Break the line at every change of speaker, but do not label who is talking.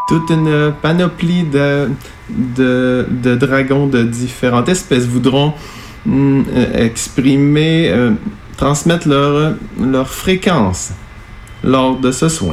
toute une panoplie de dragons de différentes espèces voudront transmettre leur fréquence lors de ce soin.